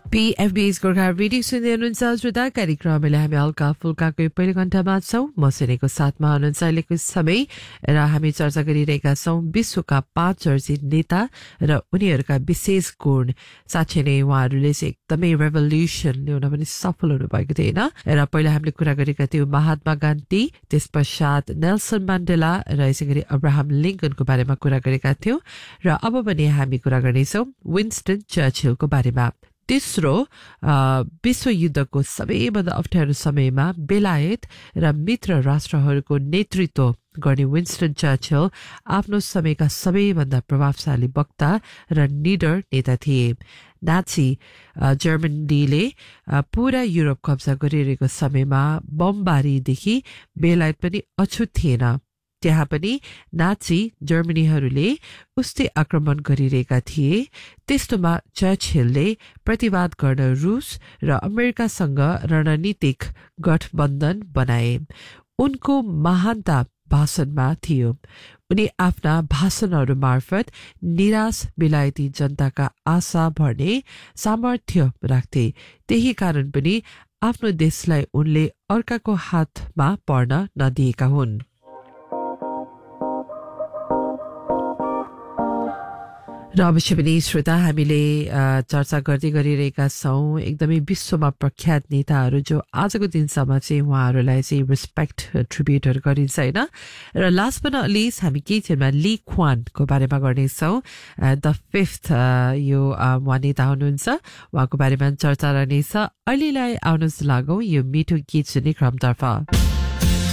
PFB's Gorkha radio सुन्दै हुनुहुन्छ श्रोता कार्यक्रमले हामी हल्का फुल्काको पहिलो घण्टामा छौं म सुनेको साथमा हुनुहुन्छ अहिलेको समय र हामी चर्चा गरिरहेका छौं विश्वका 5 चर्चित नेता र उनीहरूका विशेष गुण साथै नै उहाँहरूले चाहिँ एकदमै रेभोल्युसन ल्याउन पनि सफल हुनुभएको थियो हैन र पहिला हामीले कुरा गरेका थियौं महात्मा गान्धी त्यसपश्चात नेल्सन मण्डेला र यसैगरी अब्राहम लिंकनको बारेमा कुरा गरेका थियौं र अब पनि हामी कुरा गर्नेछौं विन्स्टन चर्चिलको बारेमा तेस्रो विश्व युद्धको सबैभन्दा अप्ठ्यारो समयमा बेलायत र मित्र राष्ट्रहरूको नेतृत्व गर्ने विन्स्टन चर्चिल आफ्नो समयका सबैभन्दा प्रभावशाली वक्ता र निडर नेता थिए नाची जर्मनीले पूरा युरोप कब्जा गरिरहेको समयमा बमबारीदेखि बेलायत पनि अछुत थिएन त्यहाँ पनि नाची जर्मनीहरूले उस्तै आक्रमण गरिरहेका थिए त्यस्तोमा चर्चिलले प्रतिवाद गर्न रूस र अमेरिकासँग रणनीतिक गठबन्धन बनाए उनको महानता भाषणमा थियो उनी आफ्ना भाषणहरू मार्फत निराश बेलायती जनताका आशा भर्ने सामर्थ्य राख्थे त्यही कारण पनि आफ्नो देशलाई उनले अर्काको हातमा पर्न नदिएका हुन् र अवश्य पनि श्रोता हामीले चर्चा गर्दै गरिरहेका छौं एकदमै विश्वमा प्रख्यात नेताहरू जो आजको दिनसम्म चाहिँ उहाँहरूलाई चाहिँ रेस्पेक्ट ट्रिब्युटहरू गरिन्छ हैन र लास्ट but not least हामी केही क्षणमा ली क्वानको बारेमा गर्नेछौं द फिफ्थ यो उहाँ नेता हुनुहुन्छ उहाँको बारेमा चर्चा रहनेछ अहिलेलाई आउनुहोस् लागौं यो मिठो गीत सुन्ने क्रमतर्फ